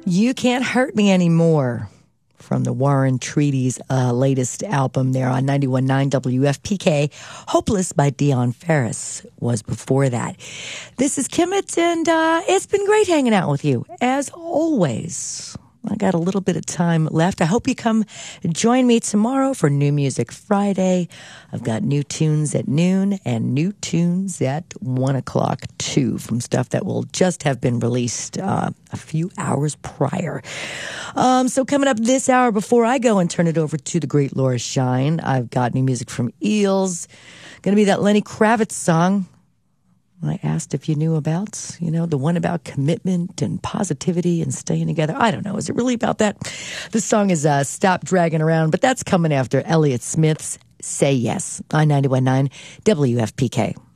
You Can't Hurt Me Anymore from the Warren Treaty's latest album there on 91.9 WFPK. Hopeless by Dion Ferris was before that. This is Kimmett, and it's been great hanging out with you, as always. I got a little bit of time left. I hope you come join me tomorrow for New Music Friday. I've got new tunes at noon and new tunes at 1 o'clock too, from stuff that will just have been released a few hours prior. So coming up this hour, before I go and turn it over to the great Laura Shine, I've got new music from Eels. Going to be that Lenny Kravitz song I asked if you knew about, the one about commitment and positivity and staying together. I don't know. Is it really about that? The song is Stop Dragging Around, but that's coming after Elliott Smith's Say Yes on 91.9 WFPK.